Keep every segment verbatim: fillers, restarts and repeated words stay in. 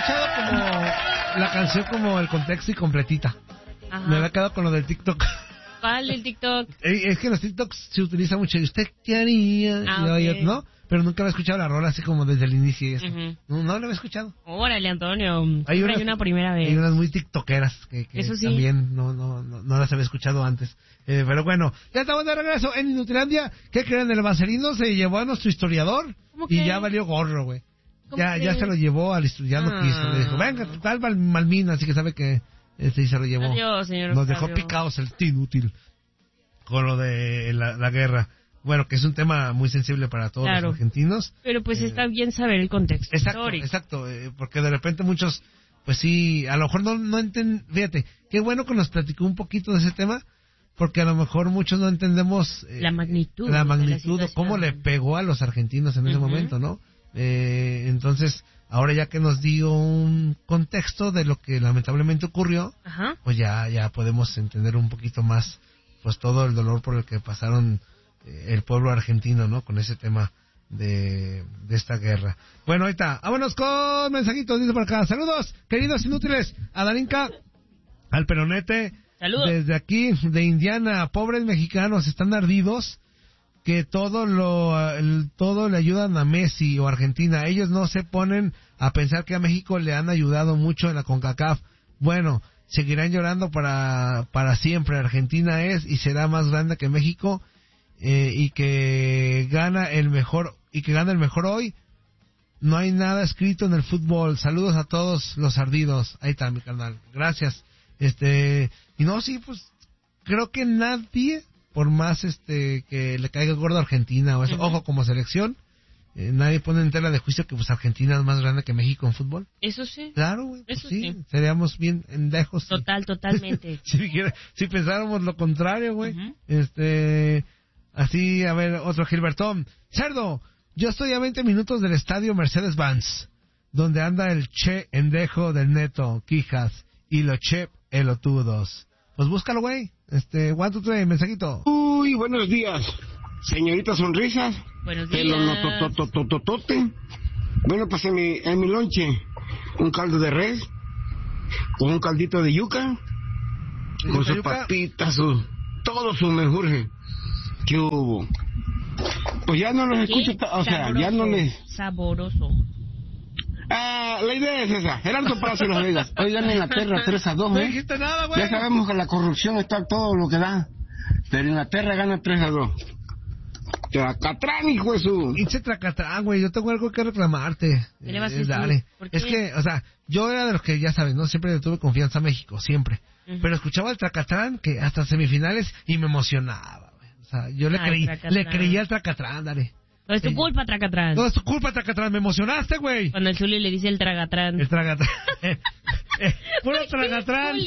escuchado como la canción como el contexto y completita. Ajá. Me había quedado con lo del TikTok. ¿Cuál el TikTok? Es que en los TikToks se utiliza mucho. ¿Y usted qué haría? Ah, okay. ¿No? Pero nunca había escuchado la rola así como desde el inicio y eso. Uh-huh. No, no lo había escuchado. Órale, Antonio. Hay unas, hay una primera vez. Hay unas muy tiktokeras que, que eso sí. también no, no, no, no las había escuchado antes. Eh, pero bueno, ya estamos de regreso en Inutilandia. ¿Qué creen? El vaselino se llevó a nuestro historiador y ya valió gorro, güey. Ya, ya se lo llevó al historiador, ya no quiso. Le dijo, venga, tal Malmina, así que sabe que este sí se lo llevó. Adiós, señor Nos Octavio. dejó picados el inútil con lo de la, la guerra. Bueno, que es un tema muy sensible para todos claro. los argentinos. Pero pues eh, está bien saber el contexto exacto, histórico. Exacto, eh, porque de repente muchos, pues sí, a lo mejor no, no entienden, fíjate, qué bueno que nos platicó un poquito de ese tema, porque a lo mejor muchos no entendemos eh, la magnitud, la magnitud o cómo le pegó a los argentinos en uh-huh. ese momento, ¿no? Eh, entonces, ahora ya que nos dio un contexto de lo que lamentablemente ocurrió, uh-huh. pues ya, ya podemos entender un poquito más, pues todo el dolor por el que pasaron el pueblo argentino, ¿no? Con ese tema de, de esta guerra. Bueno, ahorita, vámonos con mensajitos, dice por acá. Saludos, queridos inútiles, a Darinka, al Peronete. Saludos. Desde aquí, de Indiana, pobres mexicanos, están ardidos, que todo lo, el, todo le ayudan a Messi o Argentina. Ellos no se ponen a pensar que a México le han ayudado mucho en la CONCACAF. Bueno, seguirán llorando para, para siempre. Argentina es y será más grande que México. Eh, y que gana el mejor y que gana el mejor hoy. No hay nada escrito en el fútbol. Saludos a todos los ardidos. Ahí está mi carnal, gracias. Este y no, sí, pues creo que nadie, por más este que le caiga gordo a Argentina o eso, uh-huh. ojo, como selección, eh, nadie pone en tela de juicio que pues Argentina es más grande que México en fútbol. Eso sí. Claro, güey. Pues eso sí, sí. Seríamos bien endejos. Total, sí. totalmente. si, si pensáramos lo contrario, güey. Uh-huh. Este Así, a ver, otro Gilbertón. Cerdo, yo estoy a veinte minutos del estadio Mercedes-Benz, donde anda el Che Endejo del Neto, Quijas, y los Che Elotudos. Pues búscalo, güey. Este, one, two, three, mensajito. Uy, buenos días, señorita Sonrisas. Buenos días. Pelo no totototote. Bueno, pues en mi, en mi lonche, un caldo de res, con un caldito de yuca, con sus papitas, su, todo su menjurje. ¿Qué hubo? Pues ya no los escucho, o sea, sabroso, ya no les... Saboroso. Ah, la idea es esa, Gerardo Palacio Las Vegas. Hoy gana Inglaterra tres a dos, ¿eh? No dijiste nada, güey. Ya sabemos que la corrupción está todo lo que da, pero Inglaterra gana tres a dos. Tracatrán, hijo de su... Hice tracatrán, güey, yo tengo algo que reclamarte. ¿Qué le vas a decir? Dale. Es que, o sea, yo era de los que, ya sabes, ¿no? Siempre le tuve confianza a México, siempre. Uh-huh. Pero escuchaba el tracatrán que hasta semifinales y me emocionaba. O sea, yo le, Ay, creí, le creía al Tracatrán, dale. No es tu sí. culpa, Tracatrán. No es tu culpa, Tracatrán, me emocionaste, güey. Cuando el Zuli le dice el Tragatrán. El Tragatrán. eh, eh, puro Ay, Tragatrán.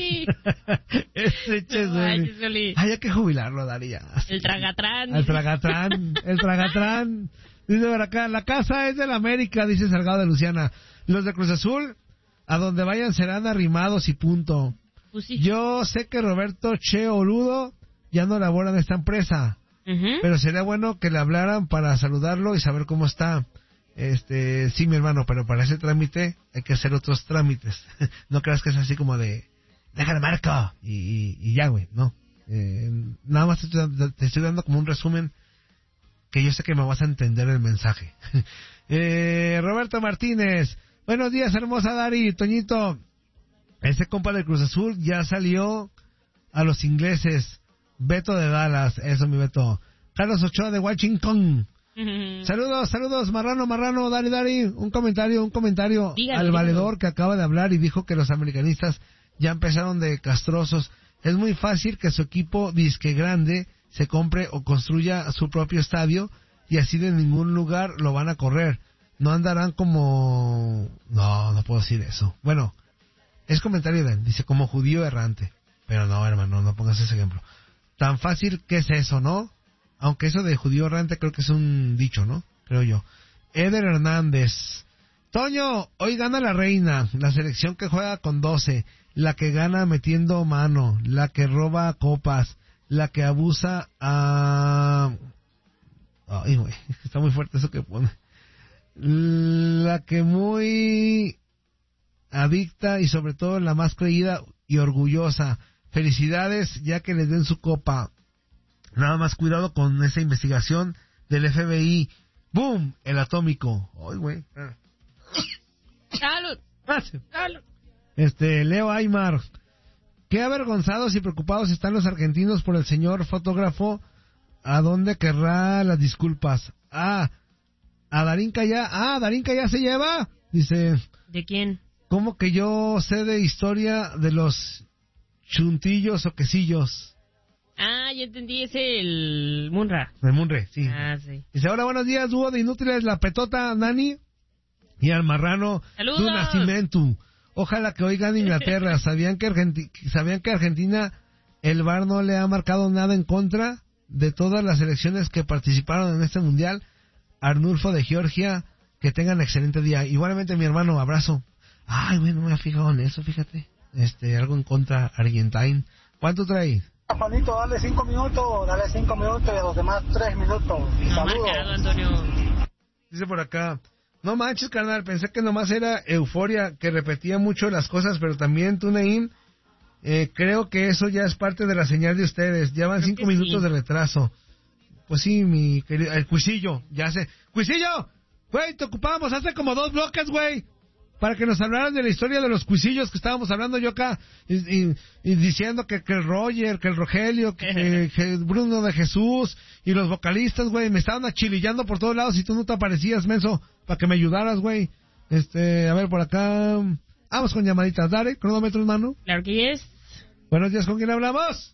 Ese che no, Ay, Zuli. Ay, hay que jubilarlo, Dari, ya. El Tragatrán. El Tragatrán, el Tragatrán. Dice por acá, la casa es de la América, dice Salgado de Luciana. Los de Cruz Azul, a donde vayan serán arrimados y punto. Pues sí. Yo sé que Roberto Che Oludo ya no labora en esta empresa, uh-huh. pero sería bueno que le hablaran para saludarlo y saber cómo está. Este, sí, mi hermano, pero para ese trámite hay que hacer otros trámites. No creas que es así como de, déjale marco, y, y, y ya, güey, no. Eh, nada más te estoy, dando, te estoy dando como un resumen que yo sé que me vas a entender el mensaje. eh, Roberto Martínez, buenos días, hermosa Dari, Toñito. Ese compa del Cruz Azul ya salió a los ingleses. Beto de Dallas, eso mi Beto. Carlos Ochoa de Washington. Uh-huh. Saludos, saludos, marrano, marrano, Dari, Dari. Un comentario, un comentario dígame, al valedor dígame. Que acaba de hablar y dijo que los americanistas ya empezaron de castrosos. Es muy fácil que su equipo disque grande se compre o construya su propio estadio y así de ningún lugar lo van a correr. No andarán como... No, no puedo decir eso. Bueno, es comentario de él, dice como judío errante. Pero no, hermano, no pongas ese ejemplo. Tan fácil que es eso, ¿no? Aunque eso de judío errante creo que es un dicho, ¿no? Creo yo. Eder Hernández. Toño, hoy gana la reina, la selección que juega con doce, la que gana metiendo mano, la que roba copas, la que abusa a... Ay, güey, está muy fuerte eso que pone. La que muy... adicta y sobre todo la más creída y orgullosa. Felicidades, ya que les den su copa. Nada más cuidado con esa investigación del F B I. ¡Boom! El atómico. ¡Ay, güey! ¡Salud! ¡Salud! Este, Leo Aymar. Qué avergonzados y preocupados están los argentinos por el señor fotógrafo. ¿A dónde querrá las disculpas? Ah, a Darinka ya. Ah, Darinka ya se lleva. Dice. ¿De quién? ¿Cómo que yo sé de historia de los chuntillos o quesillos? Ah, ya entendí, es el Munra. El Munre, sí. Ah, sí. Dice, hola, buenos días, dúo de inútiles, la petota Nani y al marrano ¡saludos! Tu Nacimiento. Ojalá que oigan Inglaterra. ¿Sabían que, Argenti- ¿Sabían que Argentina, el V A R no le ha marcado nada en contra de todas las selecciones que participaron en este mundial? Arnulfo de Georgia, que tengan excelente día. Igualmente, mi hermano, abrazo. Ay, bueno, me he fijado en eso, fíjate. Este, algo en contra Argentina. ¿Cuánto trae? Juanito, dale cinco minutos, dale cinco minutos y a los demás tres minutos. No, Saludos. marcado, Antonio. Dice por acá, no manches, carnal, pensé que nomás era Euforia, que repetía mucho las cosas, pero también TuneIn, eh, creo que eso ya es parte de la señal de ustedes. Ya van Creo cinco que minutos sí. de retraso. Pues sí, mi querido, el Cuisillo, ya sé. ¡Cuisillo! Güey, te ocupábamos hace como dos bloques, güey, para que nos hablaran de la historia de los cuisillos que estábamos hablando yo acá, y, y, y diciendo que, que el Roger, que el Rogelio, que, que, que Bruno de Jesús, y los vocalistas, güey, me estaban achilillando por todos lados y tú no te aparecías, menso, para que me ayudaras, güey. Este, a ver, por acá, vamos con llamaditas, dale, cronómetro, hermano. Claro que es. Buenos días, ¿con quién hablamos?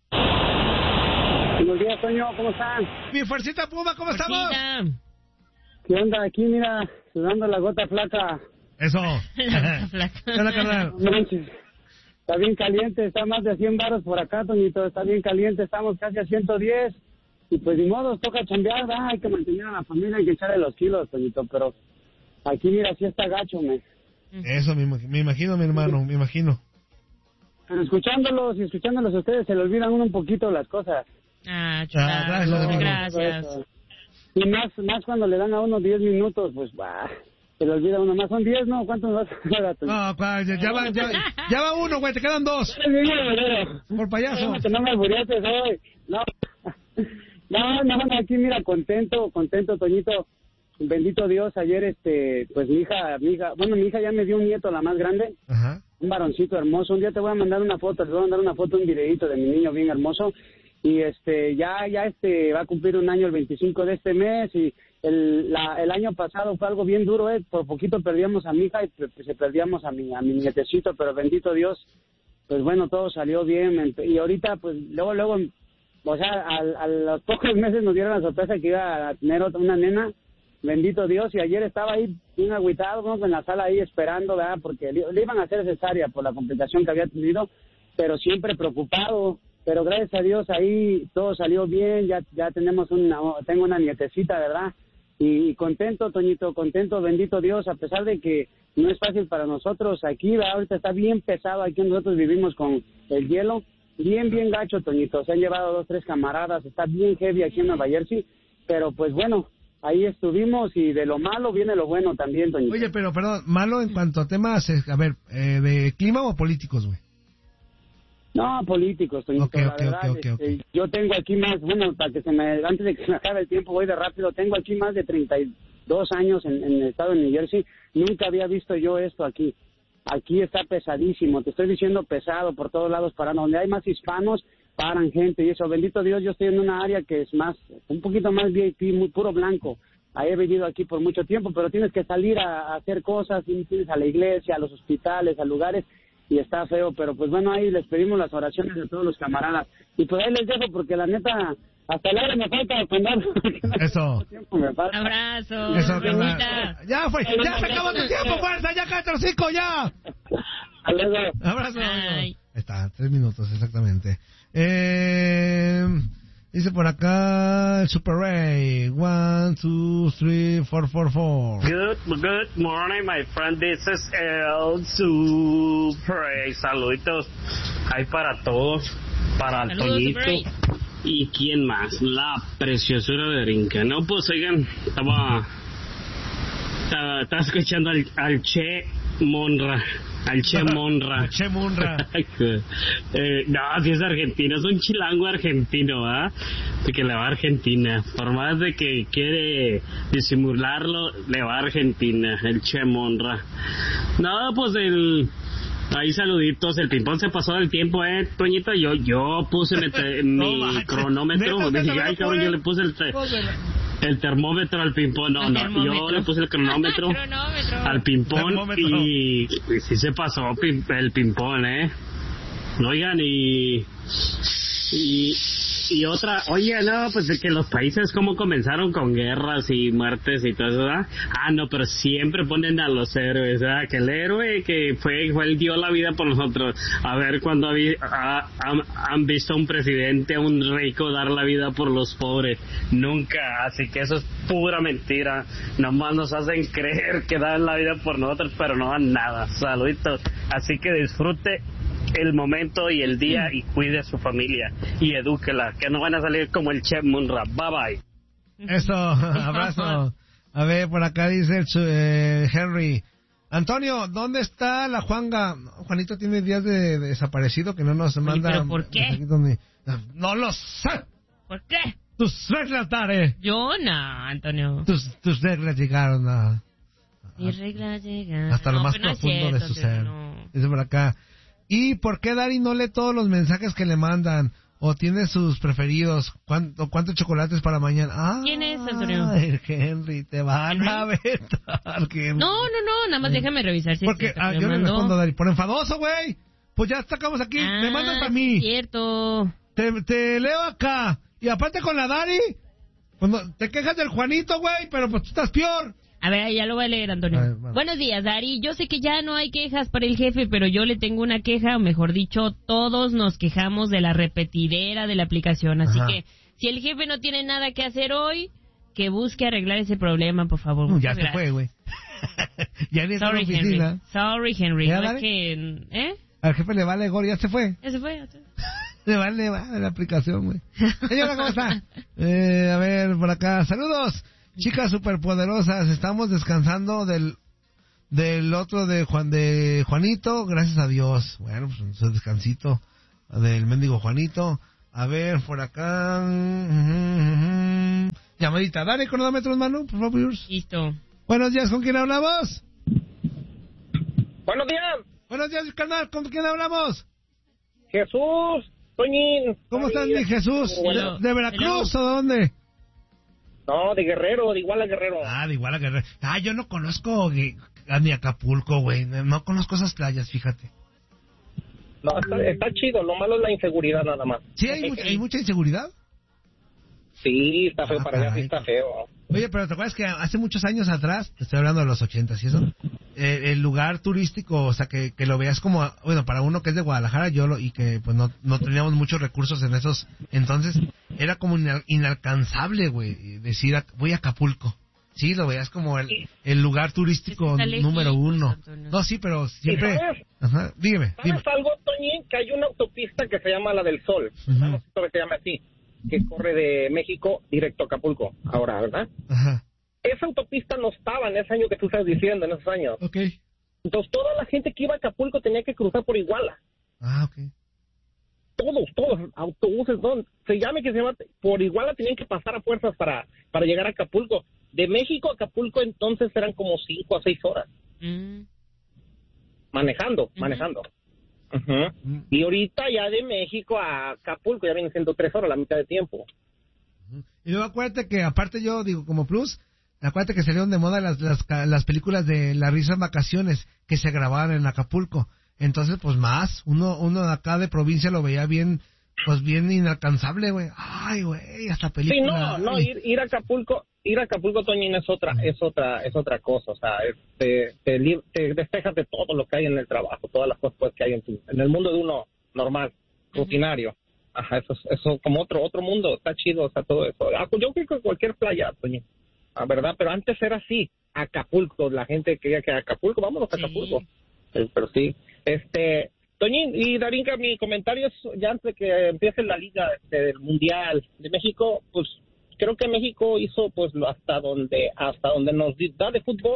Buenos días, Toño, ¿cómo están? Mi fuercita Puma, ¿cómo estamos? Fuercita. ¿Qué onda? Aquí, mira, sudando la gota flaca. Eso. La flaca. Hola, carnal. No manches. Está bien caliente, está más de cien baros por acá, Toñito, está bien caliente, estamos casi a ciento diez. Y pues ni modo, toca chambear, ¿verdad? Hay que mantener a la familia, hay que echarle los kilos, Toñito, pero aquí, mira, sí está gacho, me. Eso, me, imag- me imagino, mi hermano, me imagino. Pero escuchándolos y escuchándolos a ustedes, se le olvidan uno un poquito las cosas. Ah, Ah, chulada. gracias, hermano. Gracias. Y más, más cuando le dan a uno diez minutos, pues, bah, se le olvida uno más. Son diez, ¿no? ¿Cuántos vas a dar? No, cuál, ya, ya va, ya, ya va uno, güey, te quedan dos. Por payaso. Que no me albureaste hoy. No. No, no, no, aquí mira, contento, contento, Toñito. Bendito Dios, ayer, este, pues mi hija, mi hija, bueno, mi hija ya me dio un nieto, la más grande. Ajá. Un varoncito hermoso. Un día te voy a mandar una foto, te voy a mandar una foto, un videito de mi niño bien hermoso. Y este, ya, ya este, va a cumplir un año el veinticinco de este mes. Y el, la, el año pasado fue algo bien duro, eh. Por poquito perdíamos a mi hija y pues, se perdíamos a mi, a mi nietecito, pero bendito Dios, pues bueno, todo salió bien. Y ahorita, pues, luego, luego, o sea, a, a los pocos meses nos dieron la sorpresa que iba a tener otra, una nena. Bendito Dios, y ayer estaba ahí bien agüitado, ¿no? En la sala ahí esperando, ¿verdad? Porque le, le iban a hacer cesárea por la complicación que había tenido, pero siempre preocupado. Pero gracias a Dios ahí todo salió bien, ya ya tenemos una, tengo una nietecita, ¿verdad? Y, y contento, Toñito, contento, bendito Dios, a pesar de que no es fácil para nosotros aquí, ¿verdad? Ahorita está bien pesado, aquí nosotros vivimos con el hielo, bien, bien gacho, Toñito. Se han llevado dos, tres camaradas, está bien heavy aquí en Nueva Jersey, pero pues bueno, ahí estuvimos y de lo malo viene lo bueno también, Toñito. Oye, pero perdón, malo en cuanto a temas, eh, a ver, eh, ¿de clima o políticos, güey? No, políticos, Toñito, Okay, la okay, verdad, okay, okay, este, yo tengo aquí más, bueno, para que se me, antes de que se me acabe el tiempo, voy de rápido, tengo aquí más de treinta y dos años en, en el estado de New Jersey, nunca había visto yo esto aquí. Aquí está pesadísimo, te estoy diciendo pesado por todos lados, parando. Donde hay más hispanos, paran gente y eso. Bendito Dios, yo estoy en una área que es más, un poquito más V I P, muy puro blanco. Ahí he vivido aquí por mucho tiempo, pero tienes que salir a, a hacer cosas, tienes a la iglesia, a los hospitales, a lugares, y está feo. Pero pues bueno, ahí les pedimos las oraciones de todos los camaradas. Y pues ahí les dejo porque la neta, hasta el aire me falta aprender. Eso. Me falta. Abrazo. Eso, Bonita. carnal. Ya fue, ya se acabó tu tiempo, fuerza, ya cállate los cinco, ya. Hasta luego. Abrazo. Ay. Ahí está, tres minutos, exactamente. Eh, dice por acá el Super Ray. One, two, three, four, four, four. Good, good morning, my friend. This is El Super. Saluditos. Hay para todos. Para el Saludos, Toñito. Super. ¿Y quién más? La preciosura de Rinca. No, pues oigan, estaba, estaba, estaba escuchando al, al Che Monra, al Che Monra. Che Monra. eh, no, si es argentino, es un chilango argentino, ¿ah? De que le va a Argentina. Por más de que quiere disimularlo, le va a Argentina, el Che Monra. No, pues el... Ahí saluditos, el ping-pong se pasó del tiempo, eh, Toñito, yo yo puse mi, te, mi no, cronómetro, dije, ay, cabrón, yo le puse el, te, el termómetro al ping-pong, no, no, yo le puse el cronómetro, cronómetro. al ping-pong y, y sí se pasó el ping-pong, eh. Oigan, y... y Y otra, oye, no, pues de que los países como comenzaron con guerras y muertes y todo eso, ¿verdad? Ah, no, pero siempre ponen a los héroes, ¿verdad? Que el héroe que fue, fue el dio la vida por nosotros. A ver, cuando ha, han, han visto a un presidente, a un rico dar la vida por los pobres. Nunca, así que eso es pura mentira. Nomás nos hacen creer que dan la vida por nosotros, pero no dan nada. Saluditos. Así que disfrute el momento y el día y cuide a su familia y edúquela, que no van a salir como el Chef Munra. Bye bye. Eso, abrazo. A ver, por acá dice el, eh, Henry. Antonio, ¿dónde está la Juanga? Juanito tiene días de, de desaparecido que no nos manda. ¿Pero por qué? Donde, no lo sé. ¿Por qué? Tus reglas, Tare. Yo no, Antonio. Tus, tus reglas llegaron a... Mis reglas llegan. Hasta lo no, más profundo es cierto, de su ser. No. Dice por acá. ¿Y por qué Dari no lee todos los mensajes que le mandan? ¿O tiene sus preferidos? ¿Cuánto, ¿Cuántos chocolates para mañana? Ah, ¿quién es, Antonio? El Henry, te van ¿Henry? a vetar. No, no, no, nada más déjame revisar si Porque ah, yo le respondo a Dari, por enfadoso, güey. Pues ya sacamos aquí, ah, me mandan para mí. Cierto. Te, te leo acá. Y aparte con la Dari, cuando te quejas del Juanito, güey, pero pues tú estás peor. A ver, ya lo voy a leer, Antonio. Ver, bueno. Buenos días, Dari. Yo sé que ya no hay quejas para el jefe, pero yo le tengo una queja, o mejor dicho, todos nos quejamos de la repetidera de la aplicación. Así Ajá. que, si el jefe no tiene nada que hacer hoy, que busque arreglar ese problema, por favor. Uh, ya se fue, güey. Ya ni está en la oficina. Henry. Sorry, Henry. ¿Ya, no que, ¿eh? Al jefe le vale gol, ya se fue. Ya se fue, ya se fue. Le vale, vale la aplicación, güey. Señora, ¿cómo está? Eh, a ver, por acá. Saludos. Chicas superpoderosas, estamos descansando del del otro de Juan de Juanito, gracias a Dios. Bueno, pues un descansito del mendigo Juanito. A ver, por acá. Uh-huh, uh-huh. Llamadita, dale cronómetros, mano, por favor. Listo. Buenos días, ¿con quién hablamos? Buenos días. Buenos días, carnal, ¿con quién hablamos? Jesús, Toñín. ¿Cómo estás, mi Jesús? Bueno. ¿De, de Veracruz o de dónde? No, de Guerrero, de Iguala Guerrero. Ah, de Iguala Guerrero. Ah, yo no conozco ni Acapulco, güey. No conozco esas playas, fíjate. No, está, está chido. Lo malo es la inseguridad nada más. ¿Sí hay, mucha, hay mucha inseguridad? Sí, está feo ah, para allá, sí está feo. Oye, pero ¿te acuerdas que hace muchos años atrás, te estoy hablando de los ochentas y eso, eh, el lugar turístico, o sea, que, que lo veas como, bueno, para uno que es de Guadalajara, yo lo, y que pues no, no teníamos muchos recursos en esos entonces, era como inal, inalcanzable, güey, decir, voy a Acapulco. Sí, lo veías como el, el lugar turístico número uno. No, sí, pero siempre... Ajá, dígame. ¿Sabes dime. algo, Toñín? Que hay una autopista que se llama la del Sol. Uh-huh. No sé si se llama así. Que corre de México directo a Acapulco, ahora, ¿verdad? Ajá. Esa autopista no estaba en ese año que tú estás diciendo, en esos años. Ok. Entonces, toda la gente que iba a Acapulco tenía que cruzar por Iguala. Ah, ok. Todos, todos, autobuses, ¿no? Se llame que se llama, por Iguala tenían que pasar a fuerzas para, para llegar a Acapulco. De México a Acapulco, entonces, eran como cinco a seis horas. Mm. Manejando, Mm-hmm. manejando. Uh-huh. Mm. Y ahorita ya de México a Acapulco ya vienen siendo tres horas, la mitad de tiempo. Uh-huh. Y luego acuérdate que, aparte yo digo, como plus, acuérdate que salieron de moda las, las, las películas de La Risa en Vacaciones que se grababan en Acapulco. Entonces, pues más, uno uno de acá de provincia lo veía bien, pues bien inalcanzable, güey. Ay, güey, hasta película. Sí, no, no, ir, ir a Acapulco, ir a Acapulco, Toñín, es otra, uh-huh. es otra, es otra cosa. O sea, te, te, te despejas de todo lo que hay en el trabajo, todas las cosas que hay en, tu, en el mundo de uno normal, uh-huh. rutinario. Ajá, eso, eso como otro, otro mundo, está chido, o sea, todo eso. Yo creo que cualquier playa, Toñín, la verdad, pero antes era así, Acapulco, la gente quería que Acapulco, vámonos a Acapulco. Sí. Pero sí, este... Toñín y Darinka, mi comentario es, ya antes de que empiece la liga del Mundial de México, pues creo que México hizo pues hasta donde hasta donde nos da de fútbol,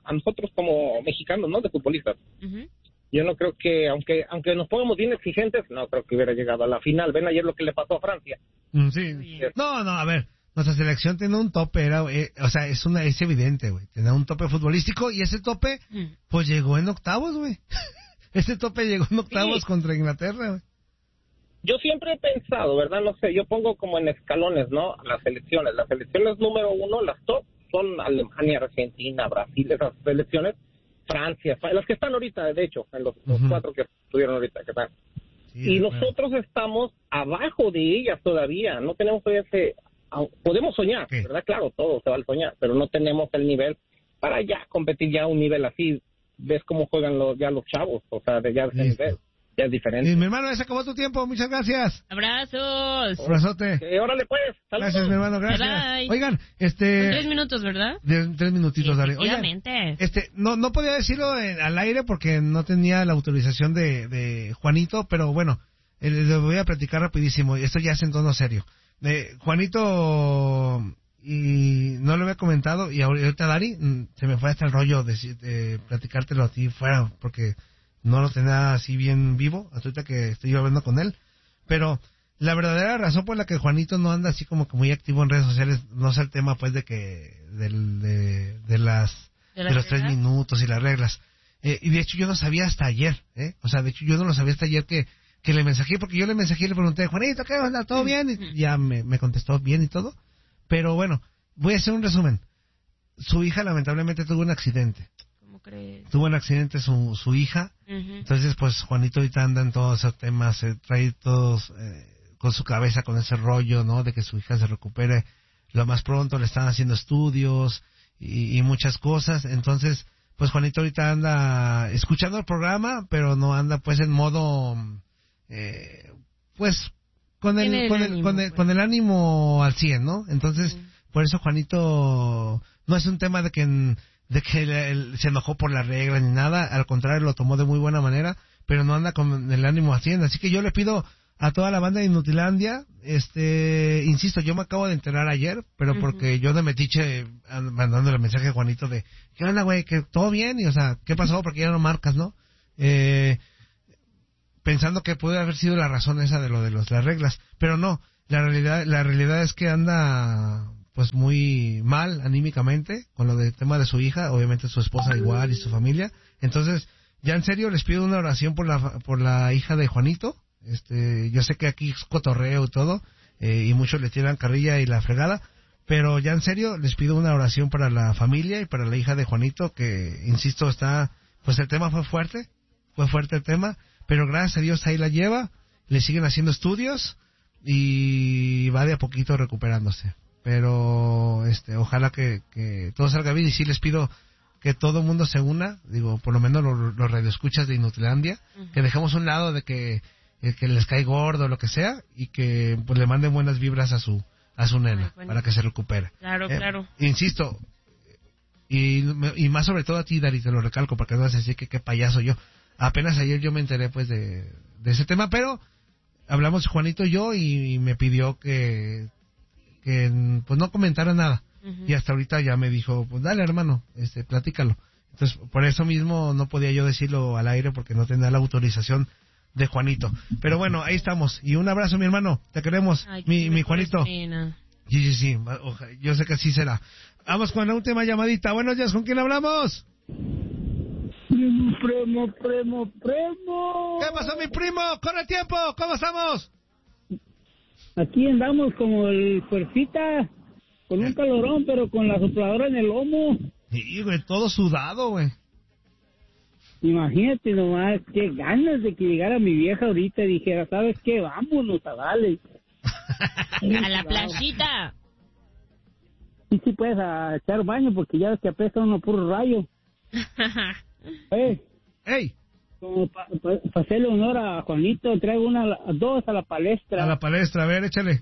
a nosotros como mexicanos, ¿no? De futbolistas. Uh-huh. Yo no creo que, aunque aunque nos pongamos bien exigentes, no creo que hubiera llegado a la final. Ven ayer lo que le pasó a Francia. Mm, sí. No, no, a ver, nuestra selección tiene un tope, era, eh, o sea, es una es evidente, güey. Tenía un tope futbolístico y ese tope, mm. pues llegó en octavos, güey. Ese tope llegó en octavos sí. contra Inglaterra, güey. Yo siempre he pensado, ¿verdad? No sé, yo pongo como en escalones, ¿no? Las selecciones. Las selecciones número uno, las top, son Alemania, Argentina, Brasil, esas selecciones. Francia, las que están ahorita, de hecho, en los, los uh-huh. cuatro que estuvieron ahorita, que están. Sí, y nosotros bueno. estamos abajo de ellas todavía, no tenemos ese, podemos soñar, ¿qué? ¿Verdad? Claro, todo se va a soñar, pero no tenemos el nivel para ya competir ya a un nivel así. Ves cómo juegan los, ya los chavos, o sea, de ya ese nivel. Ya es diferente. Y mi hermano, ya se acabó tu tiempo, muchas gracias. Abrazos. Abrazote. Eh, órale pues. Saludos. Gracias, mi hermano, gracias. Bye. Oigan, este... Son tres minutos, ¿verdad? De, tres minutitos, dale. Efectivamente. Oigan, este, no, no podía decirlo en, al aire porque no tenía la autorización de, de Juanito, pero bueno, eh, les voy a platicar rapidísimo, esto ya es en tono serio. Eh, Juanito, y no lo había comentado, y ahorita Dari, se me fue hasta el rollo de, de platicártelo a ti fuera, porque... no lo tenía así bien vivo, hasta ahorita que estoy hablando con él, pero la verdadera razón por la que Juanito no anda así como que muy activo en redes sociales, no es el tema pues de que, del, de, de las, de, de los tres minutos y las reglas, eh, y de hecho yo no sabía hasta ayer, eh, o sea, de hecho yo no lo sabía hasta ayer que, que le mensajé, porque yo le mensajé y le pregunté, Juanito, ¿qué onda? ¿Todo bien? Y ya me, me contestó bien y todo, pero bueno, voy a hacer un resumen. Su hija lamentablemente tuvo un accidente. Crees? Tuvo un accidente su, su hija, uh-huh. Entonces pues Juanito ahorita anda en todos esos temas, se trae todos eh, con su cabeza con ese rollo, ¿no? De que su hija se recupere lo más pronto, le están haciendo estudios y, y muchas cosas, entonces pues Juanito ahorita anda escuchando el programa, pero no anda pues en modo, eh, pues con el, el con, el, ánimo, con, el, pues. con el ánimo al cien, ¿no? Entonces uh-huh. por eso Juanito no es un tema de que... En, de que él se enojó por la regla ni nada, al contrario lo tomó de muy buena manera, pero no anda con el ánimo haciendo, así que yo le pido a toda la banda de Inutilandia, este, insisto, yo me acabo de enterar ayer, pero uh-huh. porque yo de metiche mandándole mensaje a Juanito de, ¿qué onda güey? ¿Que todo bien? Y o sea, ¿qué pasó? Porque ya no marcas, ¿no? Eh, pensando que puede haber sido la razón esa de lo de los, las reglas, pero no, la realidad, la realidad es que anda pues muy mal anímicamente con lo del tema de su hija, obviamente su esposa igual y su familia. Entonces, ya en serio les pido una oración por la por la hija de Juanito. Este, yo sé que aquí es cotorreo y todo, eh, y muchos le tiran carrilla y la fregada, pero ya en serio les pido una oración para la familia y para la hija de Juanito, que insisto está, pues el tema fue fuerte, fue fuerte el tema, pero gracias a Dios ahí la lleva, le siguen haciendo estudios y va de a poquito recuperándose. Pero este ojalá que, que todo salga bien, y sí les pido que todo el mundo se una, digo, por lo menos los, los radioescuchas de Inutilandia, uh-huh. que dejemos un lado de que, que les cae gordo o lo que sea, y que pues le manden buenas vibras a su a su nena, Ay, bueno. para que se recupere. Claro, eh, claro. Insisto, y, y más sobre todo a ti, Dari, te lo recalco, porque no vas a decir que qué payaso yo. Apenas ayer yo me enteré pues de, de ese tema, pero hablamos Juanito y yo, y, y me pidió que que pues no comentara nada, uh-huh. y hasta ahorita ya me dijo, pues dale hermano, este platícalo. Entonces por eso mismo no podía yo decirlo al aire porque no tenía la autorización de Juanito, pero bueno, ahí estamos, y un abrazo mi hermano, te queremos. Ay, mi, mi Juanito. Pena. Sí, sí, sí, yo sé que así será. Vamos con la última llamadita. Buenos días, ¿con quién hablamos? Primo, primo, primo, primo. ¿Qué pasó mi primo? ¡Corre el tiempo! ¿Cómo estamos? Aquí andamos como el fuercita, con un calorón, pero con la sopladora en el lomo. Sí, güey, todo sudado, güey. Imagínate nomás, qué ganas de que llegara mi vieja ahorita y dijera, ¿sabes qué? Vámonos a darle. A la playita. Sí, sí, puedes a echar baño porque ya ves que apesta uno puro rayo. ¡Ey! ¡Ey! Como para pa, pa hacerle honor a Juanito, traigo una, dos a la palestra. A la palestra, a ver, échale.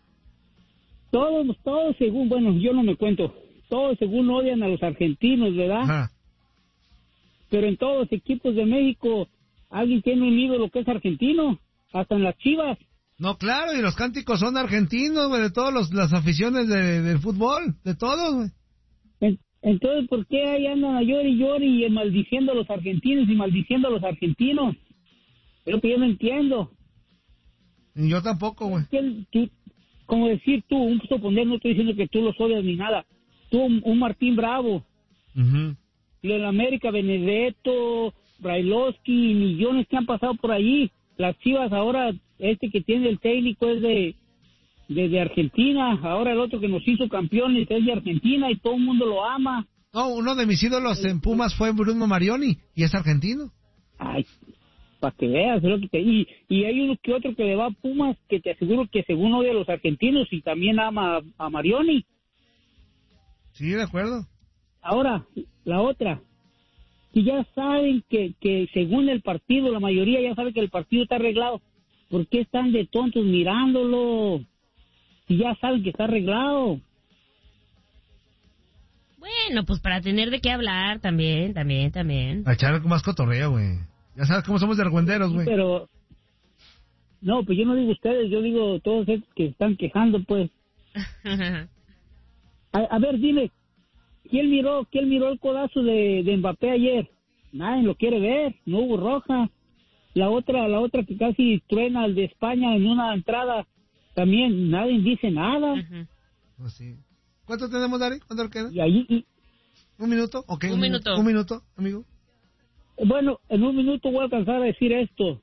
Todos, todos según, bueno, yo no me cuento, todos según odian a los argentinos, ¿verdad? Ajá. Pero en todos los equipos de México, alguien tiene un ídolo que es argentino, hasta en las Chivas. No, claro, y los cánticos son argentinos, güey, de todas las aficiones de, del fútbol, de todos, güey. Entonces, ¿por qué ahí andan a llori y llori y maldiciendo a los argentinos y maldiciendo a los argentinos? Es lo que yo no entiendo. Yo tampoco, güey. Como decir tú, un suponer, no estoy diciendo que tú los odias ni nada. Tú, un, un Martín Bravo. Uh-huh. Lo de América, Benedetto, Brailovsky, millones que han pasado por allí. Las Chivas ahora, este que tiene el técnico es de, de, de Argentina. Ahora el otro que nos hizo campeones es de Argentina y todo el mundo lo ama. No, uno de mis ídolos en Pumas fue Bruno Marioni y es argentino. Ay, para que veas, es lo que te... Y, y hay uno que otro que le va a Pumas que te aseguro que según odia a los argentinos y también ama a, a Marioni. Sí, de acuerdo. Ahora, la otra, que ya saben que, que según el partido, la mayoría ya sabe que el partido está arreglado. ¿Por qué están de tontos mirándolo? Si ya saben que está arreglado. Bueno, pues para tener de qué hablar también, también, también. A echar más cotorreo, güey. Ya sabes cómo somos de argüenderos, güey. Sí, pero... No, pues yo no digo ustedes, yo digo todos estos que están quejando, pues. a, a ver, dime, ¿quién miró, quién miró el codazo de, de Mbappé ayer? Nadie lo quiere ver, no hubo roja. La otra, la otra que casi truena al de España en una entrada, también nadie dice nada. Uh-huh. Pues sí. ¿Cuánto tenemos, Dari? ¿Cuánto queda? Y ahí... Y... ¿Un minuto? Ok, un, un minuto. Un minuto, amigo. Bueno, en un minuto voy a alcanzar a decir esto.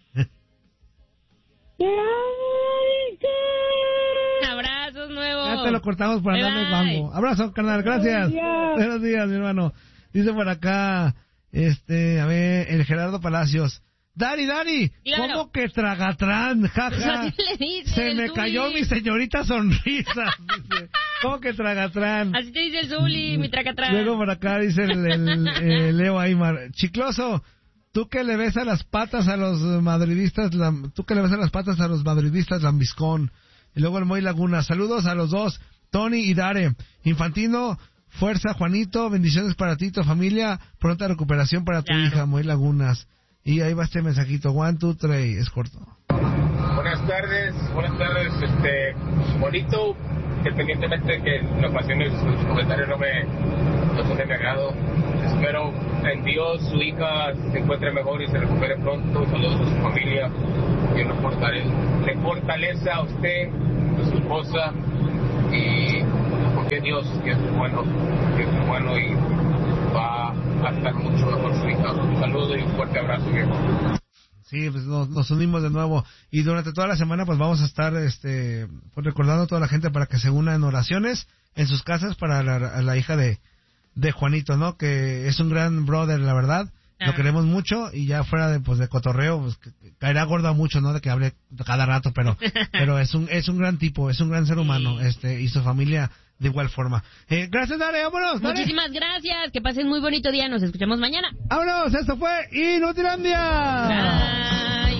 Abrazos nuevos. Ya te lo cortamos por andarme guango. Abrazo, carnal, gracias. Buenos días. Buenos días, mi hermano. Dice por acá, este, a ver, el Gerardo Palacios. Dari, Dari, Claro. ¿cómo que tragatrán? Jaja. Así le dice Se el me Zuli. cayó mi señorita sonrisa. Dice, ¿cómo que tragatrán? Así te dice el Zuli, mi tracatrán. Luego por acá dice el, el, el Leo Aymar. Chicloso, tú que le ves a las patas a los madridistas, la, tú que le ves a las patas a los madridistas lambiscón. Y luego el Moy Laguna. Saludos a los dos, Tony y Dare. Infantino, fuerza, Juanito, bendiciones para ti, tu familia, pronta recuperación para tu Claro. hija, Moy Lagunas. Y ahí va este mensajito, one, two, three, es corto. Buenas tardes, buenas tardes, este, bonito, independientemente de que en ocasiones sus comentarios no me, no son de mi agrado. Espero en Dios su hija se encuentre mejor y se recupere pronto. Saludos a su familia, que no fortalece, le fortaleza a usted, a su esposa, y porque Dios que es bueno, que es bueno y va a estar mucho mejor su hija. Un saludo y un fuerte abrazo, viejo. Sí, pues nos, nos unimos de nuevo y durante toda la semana pues vamos a estar este pues recordando a toda la gente para que se una en oraciones en sus casas para la, la hija de, de Juanito, ¿no? Que es un gran brother, la verdad. Ah. Lo queremos mucho y ya fuera de pues de cotorreo pues que, que caerá gordo a mucho, ¿no? De que hable cada rato, pero pero es un es un gran tipo, es un gran ser humano, este y su familia de igual forma. Eh, gracias, Dare, vámonos. Dare. Muchísimas gracias, que pasen muy bonito día, nos escuchamos mañana. Vámonos, esto fue Inutilandia. Bye.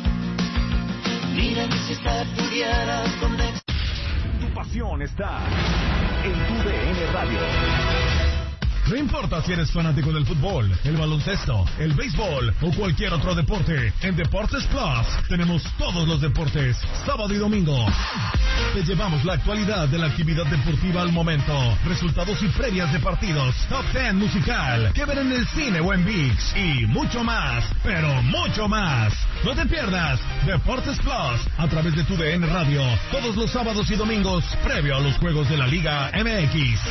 Tu pasión está en tu D N Radio. No importa si eres fanático del fútbol, el baloncesto, el béisbol o cualquier otro deporte, en Deportes Plus tenemos todos los deportes, sábado y domingo. Te llevamos la actualidad de la actividad deportiva al momento, resultados y previas de partidos, top ten musical, que ver en el cine o en ViX y mucho más, pero mucho más. No te pierdas Deportes Plus a través de tu D N Radio, todos los sábados y domingos, previo a los juegos de la Liga M X.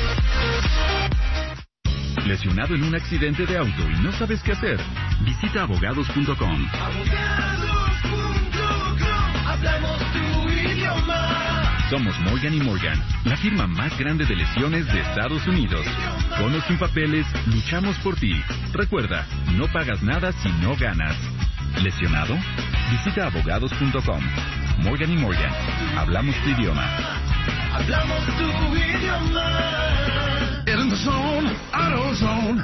¿Lesionado en un accidente de auto y no sabes qué hacer? Visita abogados punto com. abogados punto com, hablamos tu idioma. Somos Morgan y Morgan, la firma más grande de lesiones de Estados Unidos. Con o sin papeles, luchamos por ti. Recuerda, no pagas nada si no ganas. ¿Lesionado? Visita abogados punto com. Morgan y Morgan, hablamos tu idioma. Hablamos tu idioma. In the zone, AutoZone.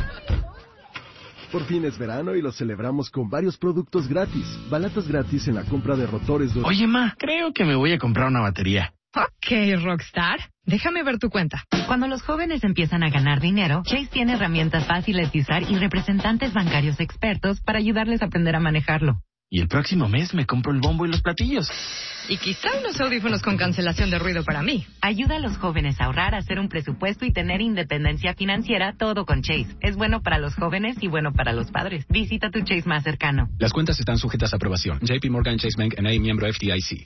Por fin es verano y lo celebramos con varios productos gratis. Balatas gratis en la compra de rotores. Do- Oye, ma, creo que me voy a comprar una batería. Ok, Rockstar. Déjame ver tu cuenta. Cuando los jóvenes empiezan a ganar dinero, Chase tiene herramientas fáciles de usar y representantes bancarios expertos para ayudarles a aprender a manejarlo. Y el próximo mes me compro el bombo y los platillos. Y quizá unos audífonos con cancelación de ruido para mí. Ayuda a los jóvenes a ahorrar, a hacer un presupuesto y tener independencia financiera, todo con Chase. Es bueno para los jóvenes y bueno para los padres. Visita tu Chase más cercano. Las cuentas están sujetas a aprobación. J P Morgan Chase Bank N A, miembro F D I C.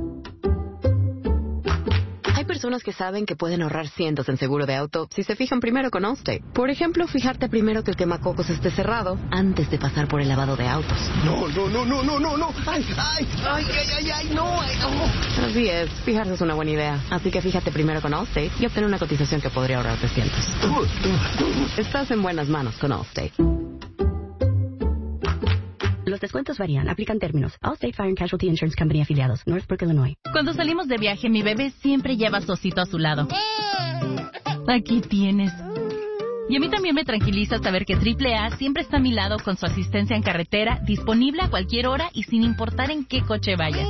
Hay personas que saben que pueden ahorrar cientos en seguro de auto si se fijan primero con Allstate. Por ejemplo, fijarte primero que el quemacocos esté cerrado antes de pasar por el lavado de autos. No, no, no, no, no, no, no. Ay, ay, ay, ay, ay, ay, no. Ay, no. Así es, fijarse es una buena idea. Así que fíjate primero con Allstate y obtén una cotización que podría ahorrarte cientos. Estás en buenas manos con Allstate. Los descuentos varían. Aplican términos. Allstate Fire and Casualty Insurance Company afiliados. Northbrook, Illinois. Cuando salimos de viaje, mi bebé siempre lleva a su osito a su lado. Aquí tienes. Y a mí también me tranquiliza saber que triple A siempre está a mi lado con su asistencia en carretera, disponible a cualquier hora y sin importar en qué coche vayas.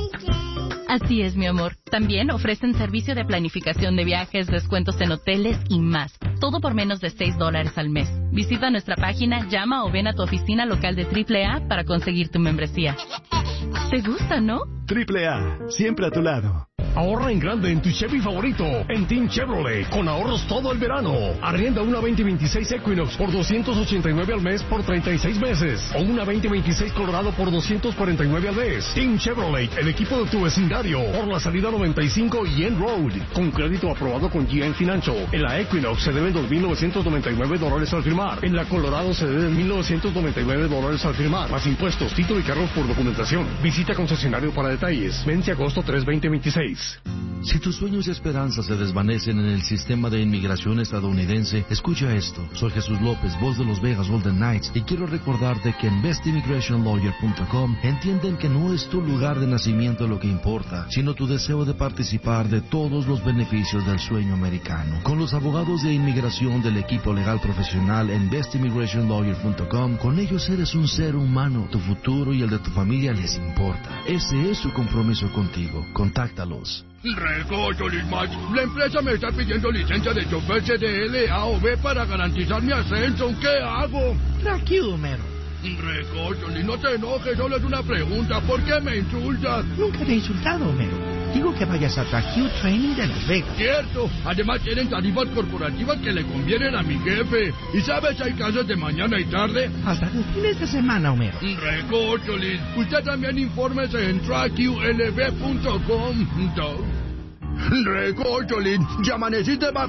Así es, mi amor. También ofrecen servicio de planificación de viajes, descuentos en hoteles y más. Todo por menos de seis dólares al mes. Visita nuestra página, llama o ven a tu oficina local de triple A para conseguir tu membresía. ¿Te gusta, no? triple A, siempre a tu lado. Ahorra en grande en tu Chevy favorito, en Team Chevrolet, con ahorros todo el verano. Arrienda una veinte veintiséis Equinox por doscientos ochenta y nueve al mes por treinta y seis meses. O una veinte veintiséis Colorado por doscientos cuarenta y nueve al mes. Team Chevrolet, el equipo de tu vecindario. Por la salida noventa y cinco y End Road. Con crédito aprobado con G M Financial. En la Equinox se deben dos mil novecientos noventa y nueve dólares al firmar. En la Colorado se deben mil novecientos noventa y nueve dólares al firmar. Más impuestos, título y carros por documentación. Visita concesionario para detalles. Vence agosto tres, veinte veintiséis. Si tus sueños y esperanzas se desvanecen en el sistema de inmigración estadounidense, escucha esto. Soy Jesús López, voz de Los Vegas Golden Knights, y quiero recordarte que en best immigration lawyer punto com entienden que no es tu lugar de nacimiento lo que importa, sino tu deseo de participar de todos los beneficios del sueño americano. Con los abogados de inmigración del equipo legal profesional en best immigration lawyer punto com, con ellos eres un ser humano. Tu futuro y el de tu familia les importa. Ese es su compromiso contigo. Contáctalos. Recócholis, Max. La empresa me está pidiendo licencia de chofer C D L, A o B para garantizar mi ascenso. ¿Qué hago? Tranquilo, Homero. Recócholis, no te enojes, solo es una pregunta. ¿Por qué me insultas? Nunca te he insultado, Homero. Digo que vayas a Tracue Training de Las Vegas. Cierto. Además tienen tarifas corporativas que le convienen a mi jefe. ¿Y sabes si hay clases de mañana y tarde? Hasta de fines de semana, Homero. Recócholis, usted también infórmese en tracue L B punto com. Recócholis, ya amaneciste